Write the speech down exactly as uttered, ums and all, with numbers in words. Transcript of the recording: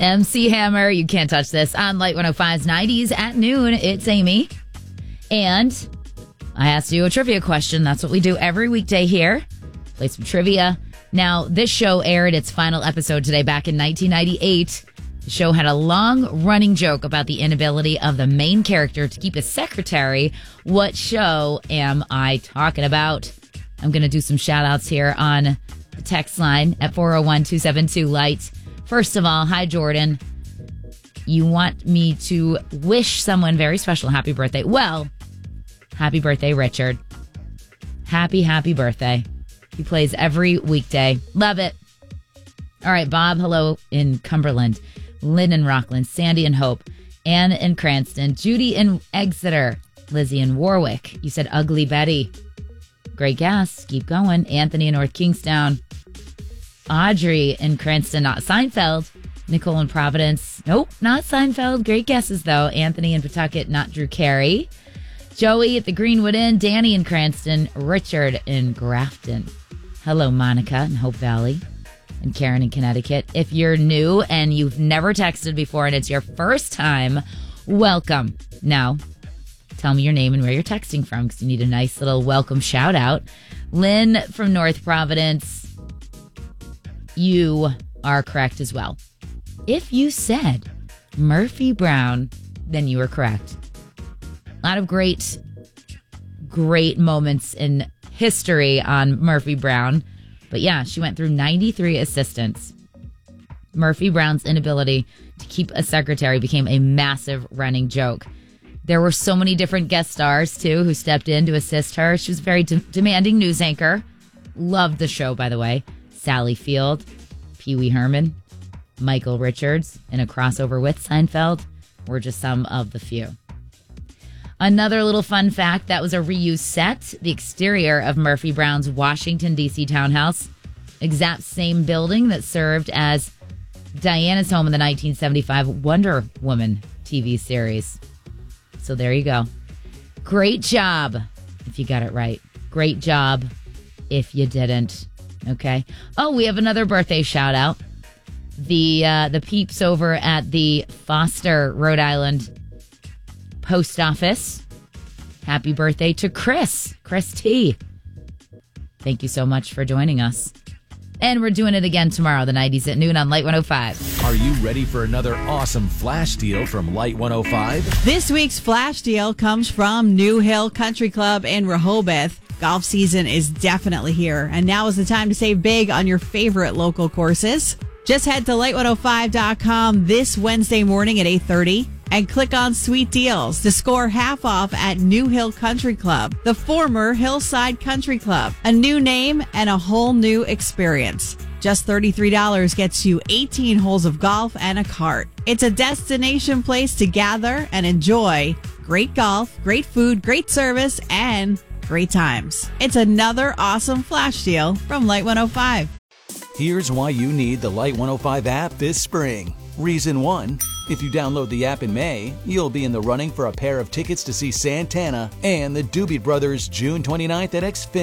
M C Hammer, you can't touch this. On Light one oh five's nineties at noon, it's Amy. And I asked you a trivia question. That's what we do every weekday here. Play some trivia. Now, this show aired its final episode today back in nineteen ninety-eight. The show had a long-running joke about the inability of the main character to keep a secretary. What show am I talking about? I'm going to do some shout-outs here on the text line at four oh one, two seven two, light. First of all, hi, Jordan. You want me to wish someone very special happy birthday. Well, happy birthday, Richard. Happy, happy birthday. He plays every weekday. Love it. All right, Bob, hello in Cumberland. Lynn in Rockland. Sandy in Hope. Anne in Cranston. Judy in Exeter. Lizzie in Warwick. You said Ugly Betty. Great guess. Keep going. Anthony in North Kingstown. Audrey in Cranston, not Seinfeld. Nicole in Providence. Nope, not Seinfeld. Great guesses, though. Anthony in Pawtucket, not Drew Carey. Joey at the Greenwood Inn. Danny in Cranston. Richard in Grafton. Hello, Monica in Hope Valley. And Karen in Connecticut. If you're new and you've never texted before and it's your first time, welcome. Now, tell me your name and where you're texting from because you need a nice little welcome shout out. Lynn from North Providence, you are correct as well. If you said Murphy Brown, then you were correct. A lot of great, great moments in history on Murphy Brown. But yeah, she went through ninety-three assistants. Murphy Brown's inability to keep a secretary became a massive running joke. There were so many different guest stars, too, who stepped in to assist her. She was a very de- demanding news anchor. Loved the show, by the way. Sally Field, Pee Wee Herman, Michael Richards, in a crossover with Seinfeld were just some of the few. Another little fun fact, that was a reused set. The exterior of Murphy Brown's Washington, D C townhouse. Exact same building that served as Diana's home in the nineteen seventy-five Wonder Woman T V series. So there you go. Great job if you got it right. Great job if you didn't. Okay. Oh, we have another birthday shout out. The, uh, the peeps over at the Foster, Rhode Island post office. Happy birthday to Chris. Chris T. Thank you so much for joining us. And we're doing it again tomorrow, the nineties at noon on Light one oh five. Are you ready for another awesome flash deal from Light one oh five? This week's flash deal comes from New Hill Country Club in Rehoboth. Golf season is definitely here, and now is the time to save big on your favorite local courses. Just head to light one oh five dot com this Wednesday morning at eight thirty and click on Sweet Deals to score half off at New Hill Country Club, the former Hillside Country Club. A new name and a whole new experience. Just thirty-three dollars gets you eighteen holes of golf and a cart. It's a destination place to gather and enjoy great golf, great food, great service, and great times. It's another awesome flash deal from Light one oh five. Here's why you need the Light one oh five app this spring. Reason one, if you download the app in May, you'll be in the running for a pair of tickets to see Santana and the Doobie Brothers June twenty-ninth at Xfinity.